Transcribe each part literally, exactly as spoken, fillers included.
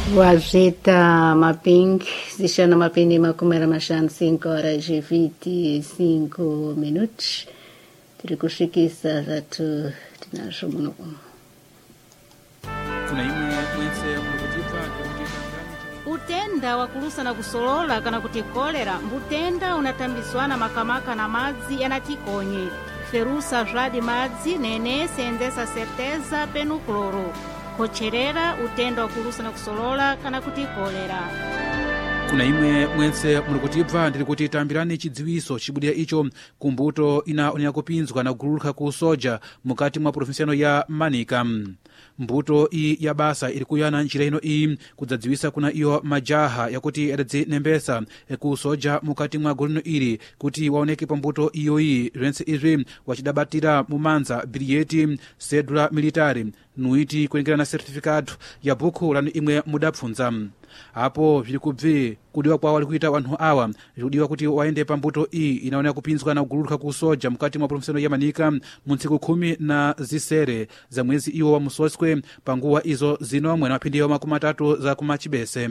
Wazita Maping, zishana mapindi makumera mashani cinco horas e vinte e cinco minutos. Tirikushikisa zatu tinashomuno. Kuna imwe mwense mulikujipa utenda wakulusa na kusolola kana kuti kolera mbutenda unatambiswana makamaka na madzi yanatikonye ferusa zvadi madzi nene sendesa certeza penu kloro kocherera utenda wakulusa na kusolola kana kuti kolera. Kuna imwe mwense mulikujipa ndiri kuti tambirani chidziwiso chibudya icho kumbuto ina onera kupinzwa na kugululuka ku soja mukati mwa provinsiano ya Manika. Mbuto iyi ya basa iri kuyana njira ino iyi kudzadziwisa kuna iyo majaha yakuti adadzinembesa ku soja mukati mwa golino iri kuti waoneke pa mbuto iyo iyi zvense izvi wachidabatira mumanza biliyeti sedula militari nuiti kulengera na certificado ya buku lanu imwe mudapfunza. Apo vili kubvi kudiwa kwa wali kuita wanthu awa zikudiwa kuti waende pa mbuto iyi inaoneka kupinzwa na kugululuka ku soja mukati mwa provinsiano ya Manika mu ntsiku khumi na zisere za mwezi iwo wa musoswe panguwa izo zinomwe na maphindiwa makumi atatu za kumachibese.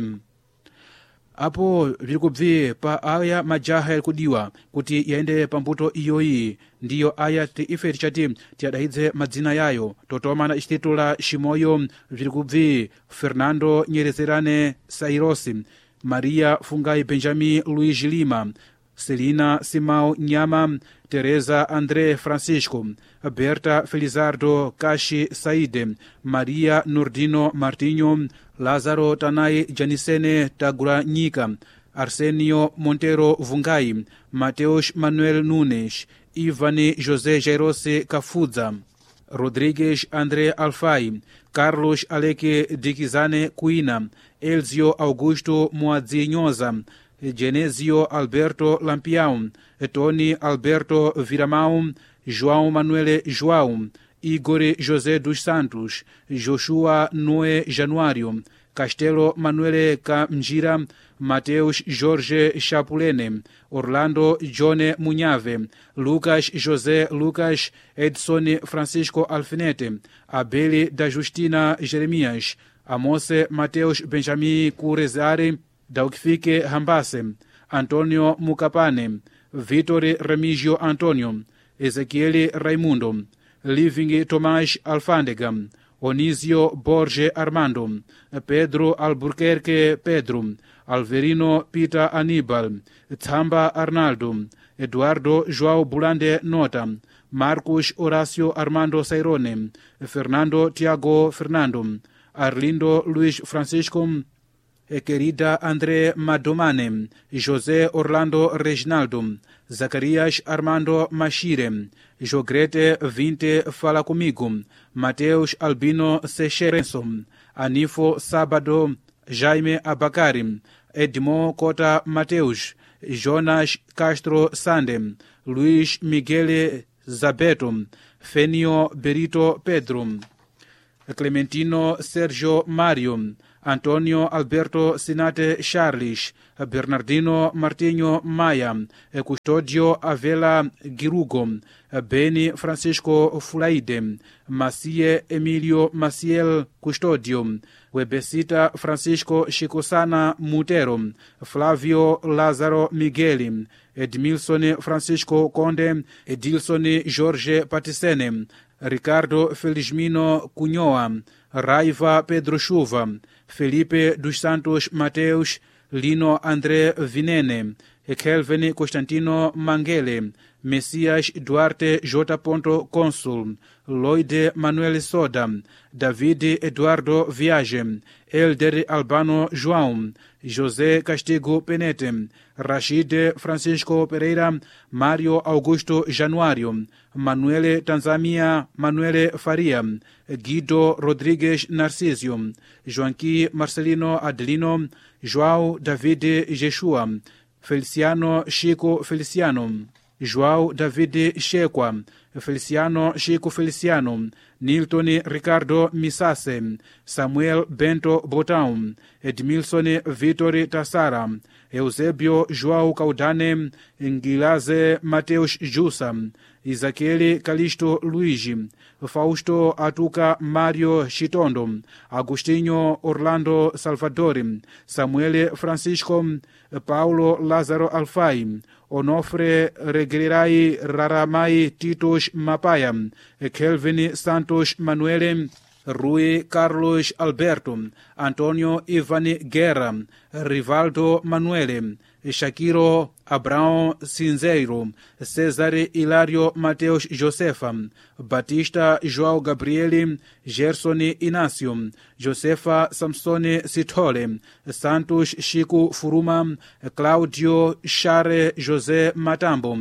Apo vili kubvi pa aya majaha yali kudiwa kuti yaende pa mbuto iyoyi ndiyo aya ti ife tichati tiadahidze madzina yayo totomana ichitito la Shimoyo vili kubvi Fernando Nyerezerane Sairosi, Maria Fungai Benjamin Luiz Lima, Celina Simão Nyama, Teresa André Francisco, Berta Felizardo Cashi Saide, Maria Nordino Martinho, Lázaro Tanai Janicene Tagura Nika, Arsenio Montero Vungai, Mateus Manuel Nunes, Ivani José Jairose Cafudza, Rodrigues André Alfai, Carlos Aleque Dikizane Cuina, Elzio Augusto Moadzinhosa, Genésio Alberto Lampião, Tony Alberto Viramão, João Manuel João, Igor José dos Santos, Joshua Noé Januário, Castelo Manuel Camgira, Mateus Jorge Chapulene, Orlando Jone Munhave, Lucas José Lucas, Edson Francisco Alfinete, Abeli da Justina Jeremias, Amose Mateus Benjamin Curezare, Daukfike Hambase, Antônio Mucapane, Vitor Remigio Antônio, Ezequiel Raimundo, Living Tomás Alfândega, Onísio Borge Armando, Pedro Albuquerque Pedro, Alverino Peter Aníbal, Tsamba Arnaldo, Eduardo João Bulande Nota, Marcos Horácio Armando Sairone, Fernando Tiago Fernando, Arlindo Luiz Francisco, Querida André Madomane, José Orlando Reginaldo, Zacarias Armando Machire, Jogrete Vinte Fala Comigo, Mateus Albino Seixerenso, Anifo Sábado, Jaime Abacari, Edmo Cota Mateus, Jonas Castro Sande, Luiz Miguel Zabeto, Fenio Berito Pedro, Clementino Sergio Mario, Antonio Alberto Sinate Charles, Bernardino Martinho Maia, Custodio Avela Girugo, Beni Francisco Fulaide, Macie Emilio Maciel Custodio, Webesita Francisco Chicosana Mutero, Flávio Lázaro Miguel, Edmilson Francisco Conde, Edilson Jorge Paticene, Ricardo Felizmino Cunhoa, Raiva Pedro Chuva, Felipe dos Santos Mateus, Lino André Vinene, Kelvin Constantino Mangele, Messias Duarte J. Consul, Lloyd Manuel Soda, David Eduardo Viage, Elder Albano João, José Castigo Penete, Rashid Francisco Pereira, Mário Augusto Januário, Manuele Tanzania Manuele Faria, Guido Rodrigues Narcísio, Joaquim Marcelino Adelino, João David Jeshua, Feliciano Chico Feliciano, João David Chequa, Feliciano Chico Feliciano, Nilton Ricardo Misase, Samuel Bento Botão, Edmilson Vitor Tassara, Eusébio João Caudane, Nguilaze Mateus Jussa, Isaquiel Calixto Luigi, Fausto Atuca Mário Chitondo, Agostinho Orlando Salvadori, Samuel Francisco, Paulo Lázaro Alfai, Onofre Regrerai Raramai Titos Mapaya, Kelvin Santos Manuele, Rui Carlos Alberto, Antonio Ivani Guerra, Rivaldo Manuele, Shakiro Abraão Cinzeiro, César Hilário Mateus Josefa, Batista João Gabriele, Gerson Inácio, Josefa Samsone Sitole, Santos Chico Furuma, Cláudio Chare José Matambo,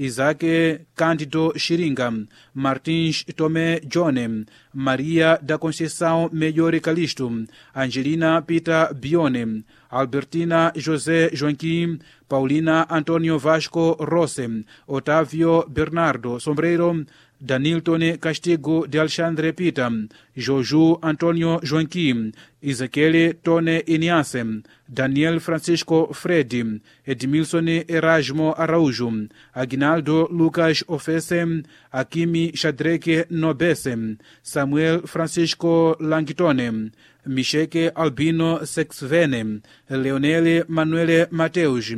Isaac Cândido Xiringa, Martins Tomé Jone, Maria da Conceição Melhore Calixto, Angelina Pita Bione, Albertina José Joaquim, Paulina Antônio Vasco Rose, Otávio Bernardo Sombreiro, Danilton Castigo de Alexandre Pita, Joju Antônio Joaquim, Ezequiel Tone Iniase, Daniel Francisco Fredi, Edmilson Erasmo Araújo, Aguinaldo Lucas Ofese, Akimi Shadrake Nobese, Samuel Francisco Langitone, Micheke Albino Sexvene, Leonel Manuele Mateus,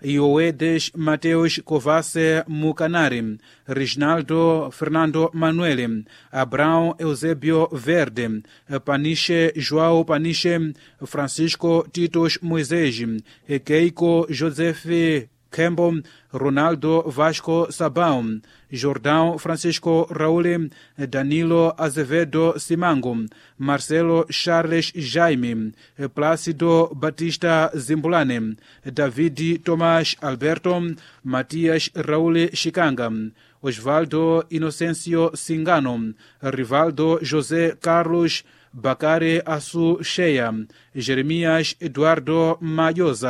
Ioedes Mateus Covace Mucanari, Reginaldo Fernando Manuele, Abraão Eusébio Verde, Paniche João Paniche, Francisco Titos Moisés, Keiko Joseph Kembo, Ronaldo Vasco Sabão, Jordão Francisco Raul, Danilo Azevedo Simango, Marcelo Charles Jaime, Plácido Batista Zimbulane, David Tomás Alberto, Matias Raul Chicanga, Osvaldo Inocêncio Singano, Rivaldo José Carlos, Bacare Assu Cheia, Jeremias Eduardo Maiosa,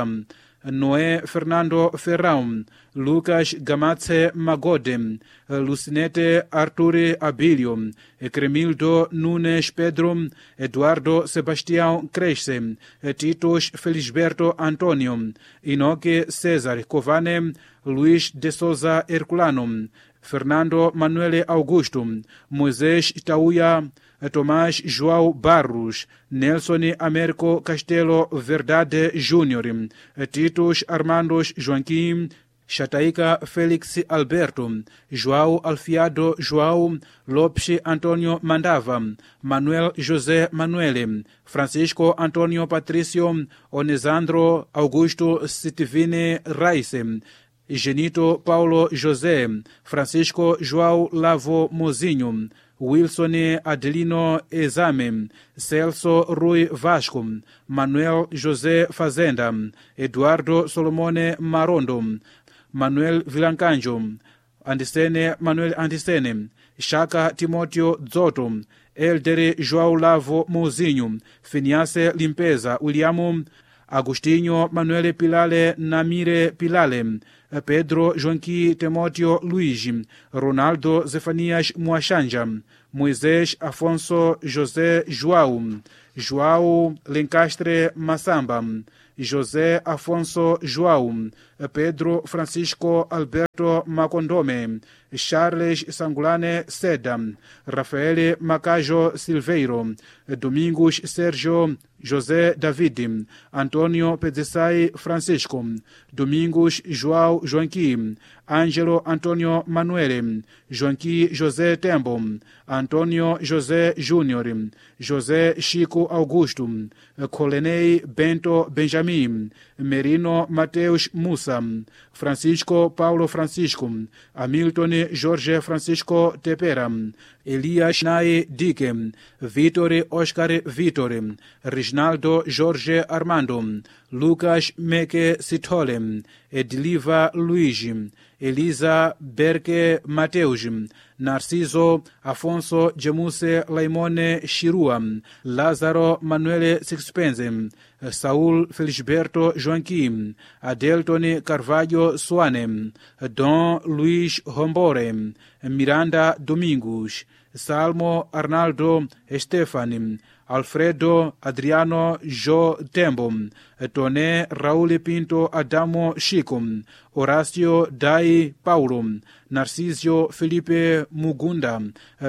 Noé Fernando Ferrão, Lucas Gamatse Magode, Lucinete Arturi Abilio, Cremildo Nunes Pedro, Eduardo Sebastião Cresce, Titos Felisberto Antônio, Inoque César Covane, Luís de Souza Herculano, Fernando Manuel Augusto, Moisés Tauia, Tomás João Barros, Nelson Américo Castelo Verdade Júnior, Titos Armandos Joaquim, Chataíca Félix Alberto, João Alfiado João, Lopes Antônio Mandava, Manuel José Manuele, Francisco Antônio Patrício, Onesandro Augusto Sitivine Raísse, Genito Paulo José, Francisco João Lavo Mozinho, Wilson Adelino Exame, Celso Rui Vasco, Manuel José Fazenda, Eduardo Solomone Marondo, Manuel Vilancanjo, Andicene Manuel Andicene, Chaka Timóteo Zoto, Eldere João Lavo Mozinho, Finiase Limpeza Williamo, Agostinho Manuel Pilale Namire Pilale, Pedro Joaquim Timóteo Luigi, Ronaldo Zefanias Moachanja, Moisés Afonso José João, João Lencastre Massamba, José Afonso João, Pedro Francisco Alberto Macondome, Charles Sangulane Seda, Rafael Macajo Silveiro, Domingos Sérgio José David, Antônio Pedzessai Francisco, Domingos João Joaquim, Ângelo Antônio Manuel, Joaquim José Tembo, Antônio José Júnior, José Chico Augusto, Colenei Bento Benjamin, Merino Mateus Musa, Francisco Paulo Francisco, Hamilton Jorge Francisco Tepera, Elias Nai Dike, Vitor Oscar Vitor, Reginaldo Jorge Armando, Lucas Meke Sitole, Ediliva Luigi, Elisa Berke Mateus, Narciso Afonso Gemuse Laimone Shirua, Lázaro Manuele Sixpense, Saul Felisberto Joaquim, Adeltone Carvalho Suane, Dom Luís Hombore, Miranda Domingos, Salmo Arnaldo Estefani, Alfredo Adriano Jo Tembo, Toné Raul Pinto Adamo Chico, Horácio Dai Paulo, Narcisio Felipe Mugunda,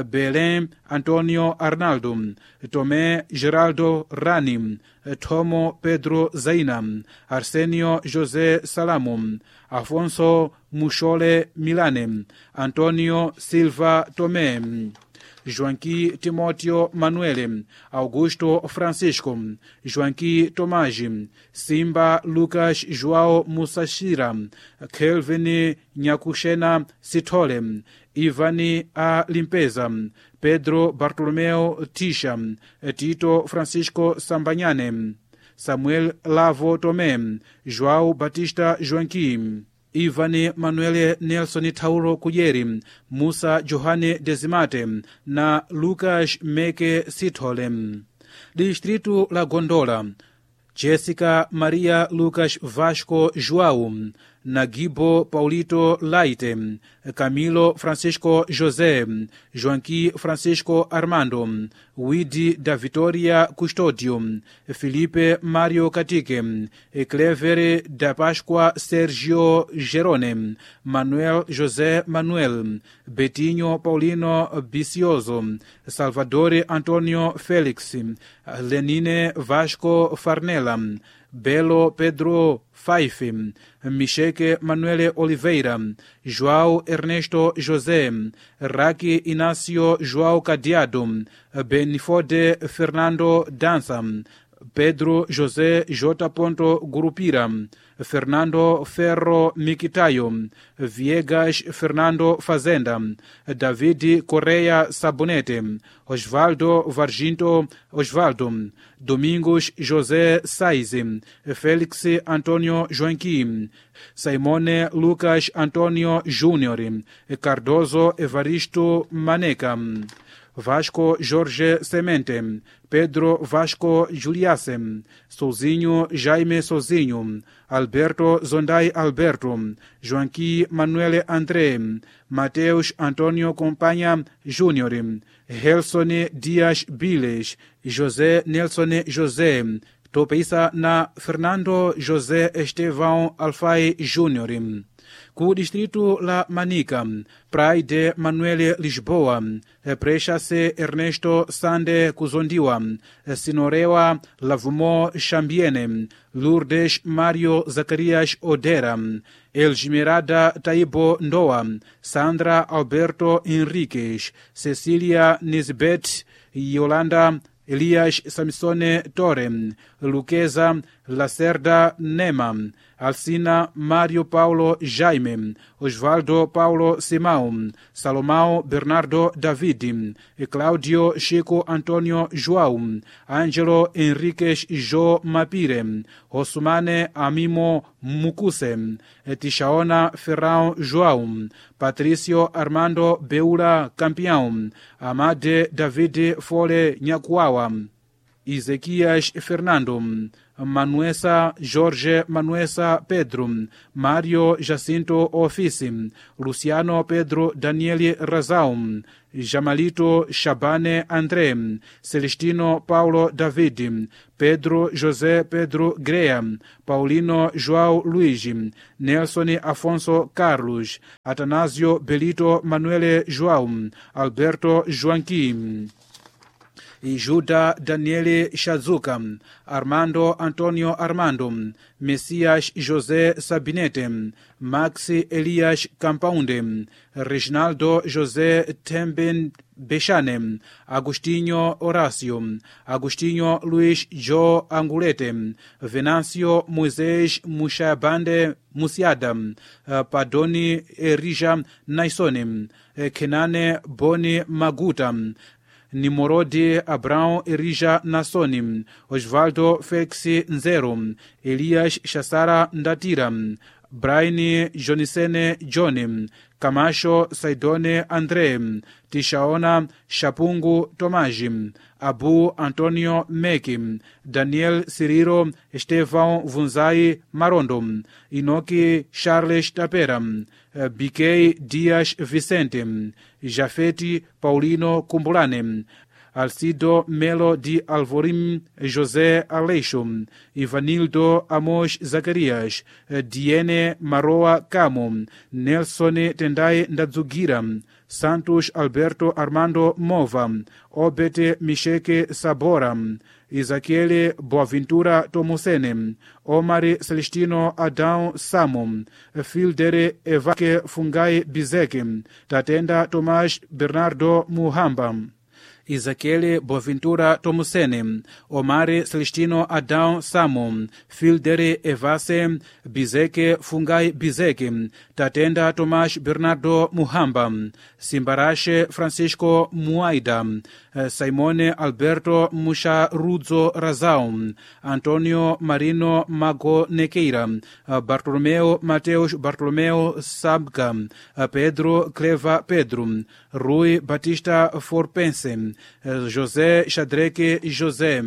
Belém Antonio Arnaldo, Tomé Geraldo Rani, Tomo Pedro Zaina, Arsenio José Salamo, Afonso Muxole Milane, Antonio Silva Tomé, Joaquim Timóteo Manuele, Augusto Francisco, Joaquim Tomage, Simba Lucas João Musashira, Kelvin Nyakushena Sitole, Ivani A. Limpeza, Pedro Bartolomeu Tisha, Tito Francisco Sambanyane, Samuel Lavo Tomé, João Batista Joaquim, Ivani Manuele Nelson Tauro Kujeri, Musa Johane Desimate na Lucas Meke Sitholem. Distrito la Gondola, Jessica Maria Lucas Vasco João, Nagibo Paulito Laite, Camilo Francisco José, Joaquim Francisco Armando, Widi da Vitória Custodio, Felipe Mário Catique, Clever da Páscoa Sergio Gerone, Manuel José Manuel, Betinho Paulino Bicioso, Salvador Antônio Félix, Lenine Vasco Farnella, Belo Pedro Faife, Micheque Manuele Oliveira, João Ernesto José, Raki Inácio João Cadeado, Benifode Fernando Dança, Pedro José J. Gurupira, Fernando Ferro Miquitayo, Viegas Fernando Fazenda, David Correia Sabonete, Osvaldo Varginto Osvaldo, Domingos José Saiz, Félix Antônio Joaquim, Simone Lucas Antônio Júnior, Cardoso Evaristo Maneca, Vasco Jorge Semente, Pedro Vasco Juliace, Souzinho Jaime Souzinho, Alberto Zondai Alberto, Joaquim Manuele André, Mateus Antônio Companha Júnior, Helson Dias Biles, José Nelson José, Topeisa na Fernando José Estevão Alfai Júnior. Cu distrito la Manica, Praia de Manuele Lisboa, Precha-se Ernesto Sande Kuzondiwa, Sinorewa Lavumo Chambiene, Lourdes Mário Zacarias Odera, Elgimirada Taibo Ndoa, Sandra Alberto Henriques, Cecília Nisbet, Yolanda Elias Samsone Torre, Luqueza Lacerda Nema, Alcina Mário Paulo Jaime, Osvaldo Paulo Simão, Salomão Bernardo David, Cláudio Chico Antônio João, Ângelo Henriques Jo Mapire, Osumane Amimo Mukuse, Tishaona Ferrão João, Patrício Armando Beula Campeão, Amade David Fole Nyakuawa, Ezequias Fernando, Manuesa Jorge Manuesa Pedro, Mário Jacinto Office, Luciano Pedro Daniele Razão, Jamalito Shabane André, Celestino Paulo David, Pedro José Pedro Greia, Paulino João Luiz, Nelson Afonso Carlos, Atanásio Belito Manuele João, Alberto Joaquim, e Juda Daniele Shazuka, Armando Antônio Armando, Messias José Sabinete, Maxi Elias Campaunde, Reginaldo José Temben Bechane, Agostinho Horácio, Agostinho Luiz Jo Angulete, Venâncio Moisés Mushabande Musiada, Padoni Erija Naisone, Kenane Boni Maguta, Nimorodi Abrão Erija Nassoni, Osvaldo Félix Nzero, Elias Chassara Ndatira, Braini Jonisene John, Kamasho Saidone Andre, Tishaona Shapungu Tomaji, Abu Antonio Meki, Daniel Ciriro Estevão Vunzai Marondo, Inoki Charles Tapera, Biquei Dias Vicente, Jafeti Paulino Kumbulane, Alcido Melo de Alvorim José Aleixo, Ivanildo Amos Zacarias, Diene Maroa Camo, Nelson Tendai Ndadzugira, Santos Alberto Armando Mova, Obete Micheke Sabora, Isaquiele Boaventura Tomusene, Omar Celestino Adão Samo, Fildere Evake Fungai Bizeke, Tatenda Tomás Bernardo Muhamba, Isaquiele Boaventura Tomusene, Omar Celestino Adão Samo, Fildere Evase Bizeke Fungai Bizeke, Tatenda Tomás Bernardo Muhamba, Simbarashe Francisco Muaida, Simone Alberto Musha Rudzo Razão, Antonio Marino Mago Nequeira, Bartolomeu Mateus Bartolomeu Sabga, Pedro Cleva Pedro, Rui Batista Forpense, José Xadreque José,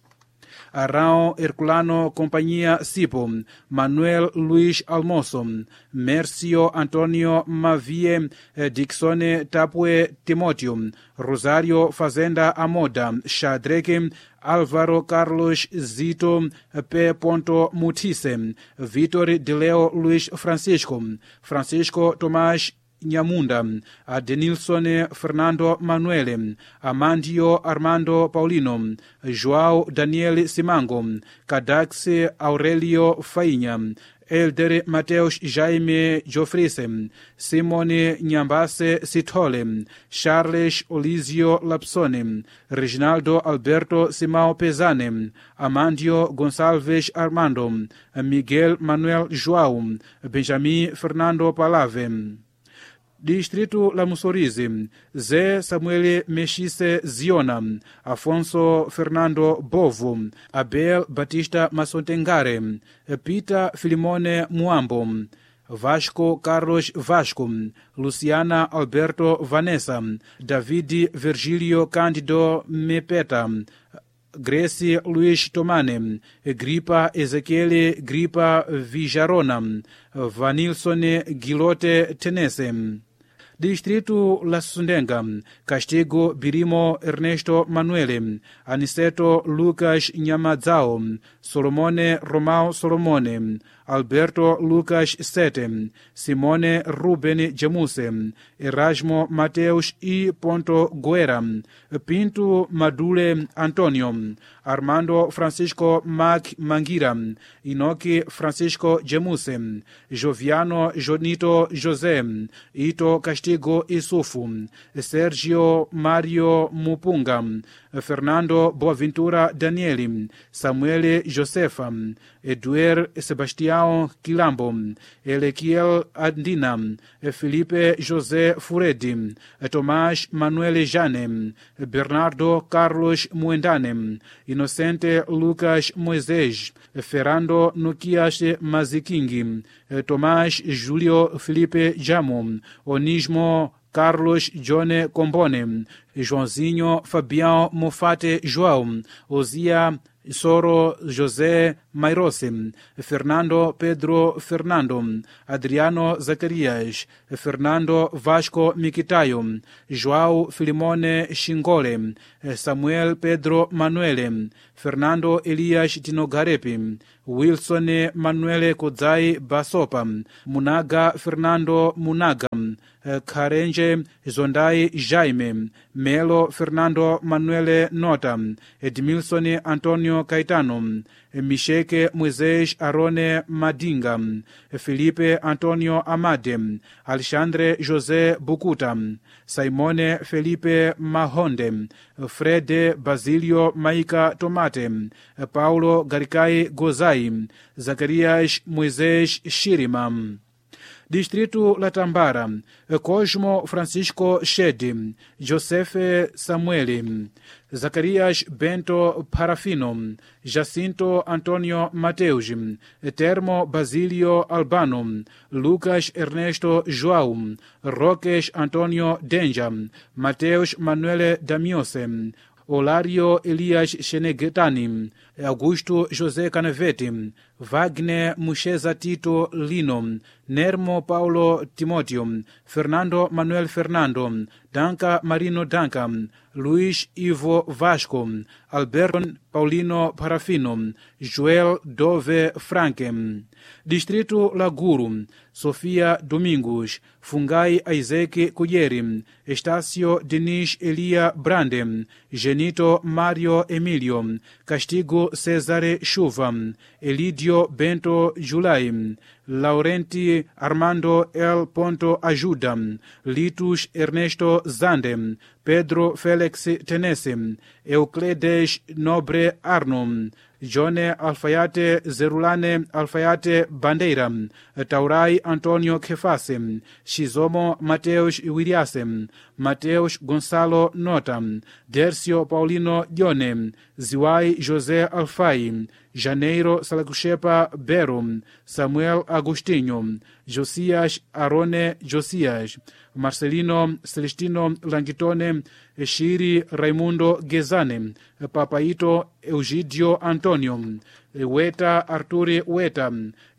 Arão Herculano Companhia Sipo, Manuel Luiz Almoço, Mércio Antônio Mavie, Dixone Tapue Timóteo, Rosário Fazenda Amoda, Xadreque Álvaro Carlos Zito P. Mutise, Vitor de Leo Luiz Francisco, Francisco Tomás Nyamunda, Adenilson Fernando Manuele, Amandio Armando Paulino, João Daniel Simango, Cadax Aurelio Fainha, Elder Mateus Jaime Jofrise, Simone Nyambase Sitole, Charles Olísio Lapsone, Reginaldo Alberto Simão Pesane, Amandio Gonçalves Armando, Miguel Manuel João, Benjamin Fernando Palave. Distrito La Mussorize, Zé Samuel Mexise Ziona, Afonso Fernando Bovo, Abel Batista Massontengare, Peter Filimone Muambo, Vasco Carlos Vasco, Luciana Alberto Vanessa, David Virgílio Cândido Mepeta, Grace Luiz Tomane, Gripa Ezequiel Gripa Vijarona, Vanilson Gilote Tenese. Distrito La Sundenga, Castigo Birimo Ernesto Manuele, Aniceto Lucas Nyamadzao, Solomone Romao Solomone, Alberto Lucas Sete, Simone Ruben Gemuse, Erasmo Mateus I. Ponto Guerra, Pinto Madule Antonio, Armando Francisco Mac Mangira, Inoki Francisco Gemuse, Joviano Jonito José, Ito Castigo Isufu, Sergio Mario Mupunga, Fernando Boaventura Danieli, Samuel Josefa, Eduer Sebastião Quilambo, Elequiel Andina, Felipe José Furedi, Tomás Manuel Jane, Bernardo Carlos Muendane, Inocente Lucas Moisés, Ferrando Nukias Mazikingi, Tomás Júlio Felipe Jamo, Onismo Carlos Jone Combone, Joãozinho Fabião Mofate João, Osia Soro José Mairose, Fernando Pedro Fernando, Adriano Zacarias, Fernando Vasco Miquitayo, João Filimone Xingole, Samuel Pedro Manuele, Fernando Elias Tinogarepi, Wilson Manuele Kodzai Basopa, Munaga Fernando Munaga, Karenje Zondai Jaime, Melo Fernando Manuele Nota, Edmilson Antonio Caetano, Micheke Moisés Arone Madinga, Felipe Antonio Amade, Alexandre José Bukuta, Simone Felipe Mahonde, Frede Basilio Maika Tomate, Paulo Garicai Gozai, Zacarias Moisés Shirima. Distrito la Tambara, Cosmo Francisco Shedi, Josefe Samueli, Zacarias Bento Parafino, Jacinto Antonio Mateus, Termo Basilio Albano, Lucas Ernesto João, Roques Antonio Denja, Mateus Manuel Damiose, Olario Elias Shenegetani, Augusto José Canavete, Wagner Mucheza Tito Lino, Nermo Paulo Timóteo, Fernando Manuel Fernando, Danca Marino Danca, Luis Ivo Vasco, Alberto Paulino Parafino, Joel Dove Franke, Distrito Laguru, Sofia Domingos, Fungai Isaac Cuyeri, Estácio Denis Elia Brande, Genito Mario Emilio, Castigo Cesare Chuva, Elidio Bento Julai, Laurenti Armando El Ponto Ajuda, Litus Ernesto Zande, Pedro Félix Tenese, Eucledes Nobre Arno, Jone Alfaiate Zerulane Alfaiate Bandeira, Taurai Antonio Kefase, Shizomo Mateus Wiriase, Mateus Gonçalo Nota, Dercio Paulino Dione, Ziwai José Alfai, Janeiro Salacuchepa Bero, Samuel Agostinho, Josias Arone Josias, Marcelino Celestino Langitone, Shiri Raimundo Gezane, Papaito Eugídio Antonio, Weta Arturi Weta,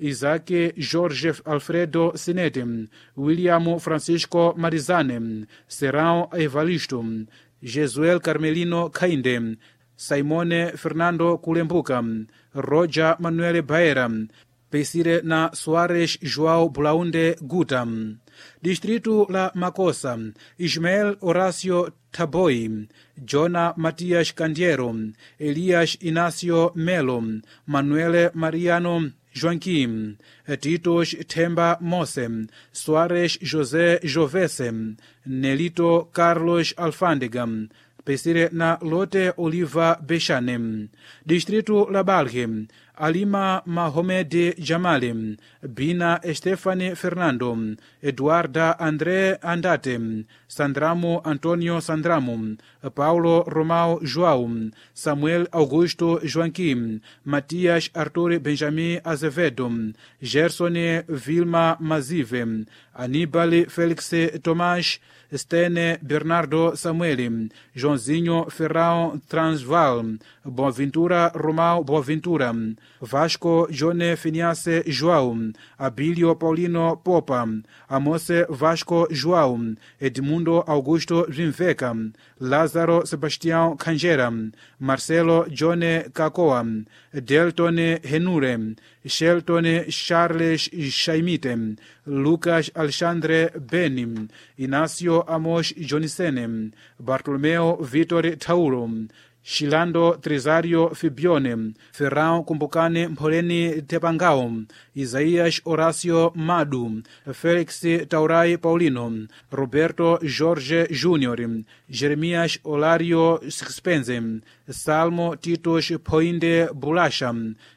Isaac Jorge Alfredo Sinete, William Francisco Marizane, Serão Evalisto, Jesuel Carmelino Cainde, Simone Fernando Culembuca, Roja Manuel Baera, Pesire na Soares João Blaunde Guta, Distrito la Macosa, Ismael Horacio Taboi, Jona Matias Candiero, Elias Inácio Melo, Manuel Mariano Joaquim, Titos Temba Mose, Soares José Jovese, Nelito Carlos Alfândega, Pesire na Lote Oliva Bechane, Distrito la Balge, Alima Mahomed Jamale, Bina Estefane Fernando, Eduarda André Andate, Sandramo Antonio Sandramo, Paulo Romao João, Samuel Augusto Joaquim, Matias Artur Benjamin Azevedo, Gersone Vilma Mazive, Aníbal Félix Tomás, Stene Bernardo Samuel, Joãozinho Ferrão Transval, Boaventura Romao Boaventura, Vasco Jone Finiace João, Abílio Paulino Popa, Amose Vasco João, Edmundo Augusto Rinveca, Lázaro Sebastião Canjera, Marcelo Jone Cacoa, Deltone Henure, Shelton Charles Chaimite, Lucas Alexandre Benim, Inácio Amos Jonicene, Bartolomeu Vitor Tauro, Shilando Tresario Fibione, Ferrão Kumbukane Mpoleni Tepangao, Isaías Horácio Madu, Félix Taurai Paulino, Roberto Jorge Júnior, Jeremias Olario Sixpense, Salmo Titos Poinde Bulacha,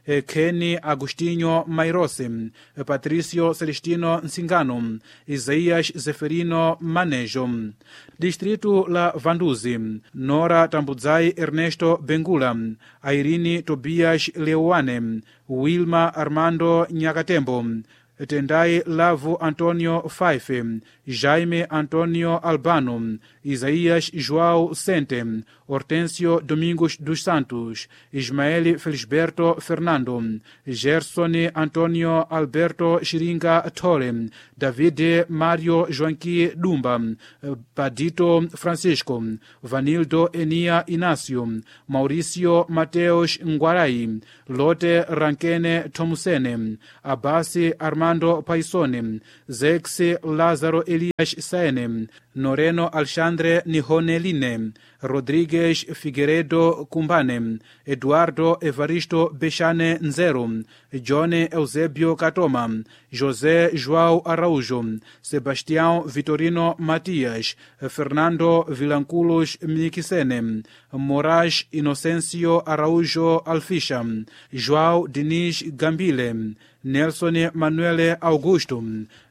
Kenny Agostinho Mairose, Patricio Celestino Nsingano, Isaías Zeferino Manejo, Distrito La Vanduzi, Nora Tambudzai Ernesto Bengula, Irene Tobias Leuane, Wilma Armando Nhakatembo, Tendai Lavo Antonio Faife, Jaime Antonio Albano, Isaías João Sente, Hortêncio Domingos dos Santos, Ismael Felisberto Fernando, Gerson Antonio Alberto Xiringa Tole, David Mário Joaquim Dumba, Padito Francisco, Vanildo Enia Inácio, Maurício Mateus Nguarai, Lote Rankene Tomusene, Abasi Armando Paisone, Zex Lázaro Elias Saene, Noreno Alexandre Nihoneline, Rodrigues Figueiredo Cumbane, Eduardo Evaristo Bechane Nzero, Johnny Eusébio Catoma, José João Araújo, Sebastião Vitorino Matias, Fernando Vilanculos Mnikisene, Moraes Inocêncio Araújo Alficha, João Diniz Gambile, Nelson Manuel Augusto,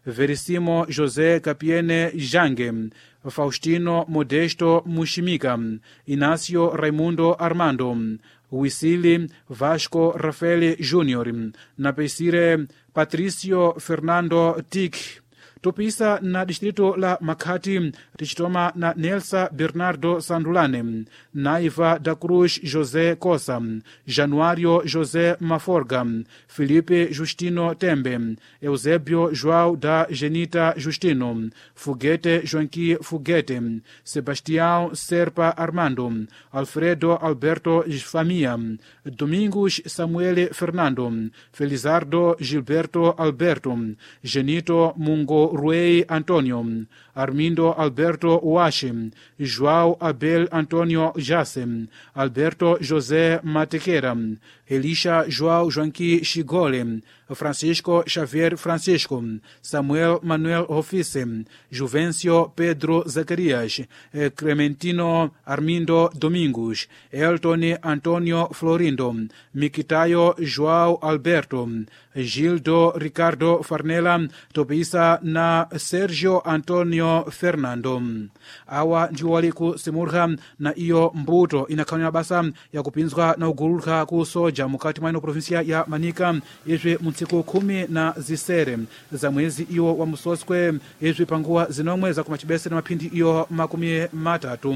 Verissimo José Capiene Jangue, Faustino Modesto Mushimika, Inácio Raimundo Armando, Wisili Vasco Rafael Júnior, na Pesire Patricio Fernando Tic. Tupisa na distrito la Makati tichitoma na Nelsa Bernardo Sandulane, Naiva da Cruz José Costa, Januário José Maforga, Felipe Justino Tembe, Eusébio João da Genita Justino, Foguete Joanqui Foguete, Sebastião Serpa Armando, Alfredo Alberto Famia, Domingos Samuel Fernando, Felizardo Gilberto Alberto, Genito Mungo Ruei Antonio, Armindo Alberto Uashi, João Abel Antonio Jasse, Alberto José Matequera, Elisha João Joanqui Chigole, Francisco Xavier Francisco, Samuel Manuel Ofice, Juvencio Pedro Zacarias, Clementino Armindo Domingos, Elton Antonio Florindo, Miquitayo João Alberto, Gildo Ricardo Farnela, Topisa na Sergio Antonio Fernando. Awa ndiwo wali kusimurha na iyo mbuto inakhaonera basa ya kupinzwa na ugululha ku soja mukati mwa ino provinsia ya Manika izwi muntsiku khumi na zisere za mwezi iyo wa Musoswe izwi panguwa zinomwe za kumachibese na maphindi iyo makumi matatu.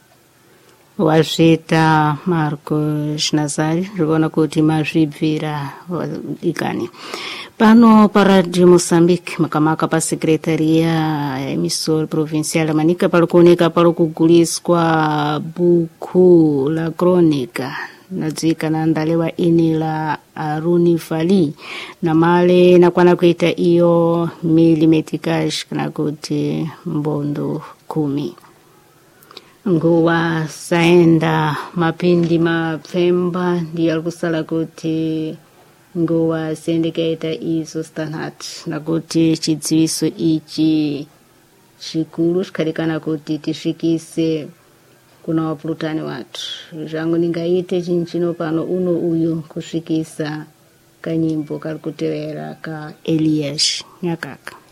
Wazita Marcos Nazari rikuona kuti mazvibvira ikani pano pa Radio Moçambique makamaka pa Secretaria ya Emissora Provincial ya Manika pali kuoneka pali kuguliswa buku la kronika nadzika na ndalewa ini la Aruni Fali na male nakwana kuita iyo milimetikash kana kuti mbondo kumi. Nguwa saenda mapindi mapfemba ndi alikusala kuti nguwa sendekaita izo stanhat na kuti chidziwiso ichi chikulu chikalikana kuti tishikise kuna wapulutani watu jangu ningaite chinchino pano uno uyu kushikisa kanyimbo kalikutewera ka Elias Nyakaka.